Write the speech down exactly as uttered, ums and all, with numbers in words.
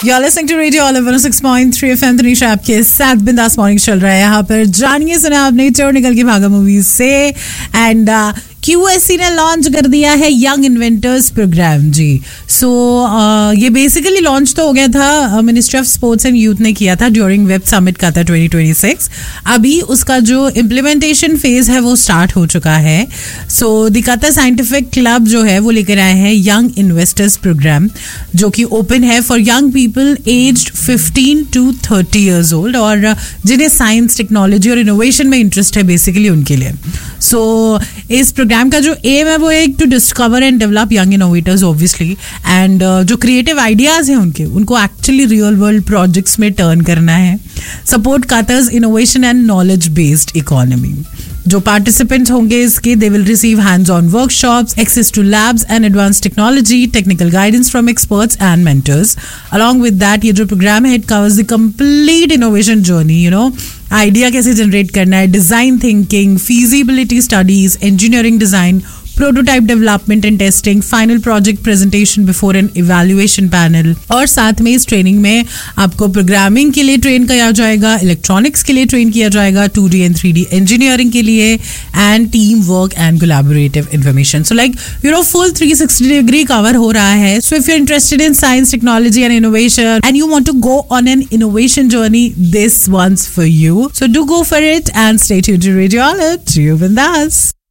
You're listening to Radio Olive one oh six point three F M. Tanisha आपके साथ बिंदास morning चल रहा है यहाँ पर. जानिए सुना आपने चोर निकल के भागा मूवीज से. एंड क्यू एस सी ने लॉन्च कर दिया है यंग इन्वेंटर्स प्रोग्राम जी. सो so, uh, ये बेसिकली लॉन्च तो हो गया था, ministry of sports and youth ने किया था ड्यूरिंग वेब समिट का था ट्वेंटी ट्वेंटी सिक्स. अभी उसका जो इम्प्लीमेंटेशन फेज है वो स्टार्ट हो चुका है. So the Qatar scientific club जो है वो लेकर आए हैं यंग इन्वेस्टर्स प्रोग्राम, जो कि ओपन है for young people aged fifteen to thirty years old, और जिन्हें साइंस, टेक्नोलॉजी और इनोवेशन में इंटरेस्ट है बेसिकली उनके लिए. सो so, इस प्रोग्राम का जो एम है वो एक to discover and develop young innovators obviously, and जो क्रिएटिव आइडियाज हैं उनके उनको एक्चुअली रियल वर्ल्ड प्रोजेक्ट्स में टर्न करना है. Support Qatar's innovation and knowledge based economy. जो पार्टिसिपेंट्स होंगे इसके, they will receive hands on workshops, access to labs and advance technology, technical guidance from experts and mentors. Along with that ये जो programme है it covers the complete innovation journey. You know, idea कैसे generate करना है, design thinking, feasibility studies, engineering design, prototype development and testing, final project presentation before N evaluation panel. और साथ में इस ट्रेनिंग में आपको प्रोग्रामिंग के लिए ट्रेन किया जाएगा, इलेक्ट्रॉनिक्स के लिए ट्रेन किया जाएगा, to D and three D engineering के लिए, and team work and collaborative information. So like you know full three sixty degree cover हो रहा है. So if you are interested in science, technology and innovation and you want to go on an innovation journey, this once for you. So do go for it and stay tuned to radio olive.